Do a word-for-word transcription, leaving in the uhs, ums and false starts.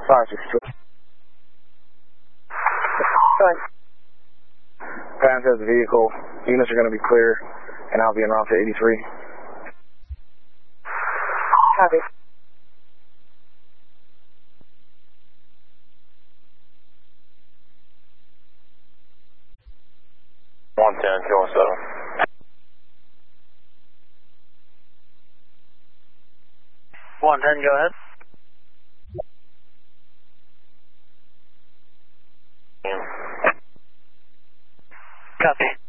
five six two. Go ahead. Pass has the vehicle. Units are going to be clear, and I'll be en route to eighty-three. Copy. one ten, Kilo seven. one ten, go ahead. Copy.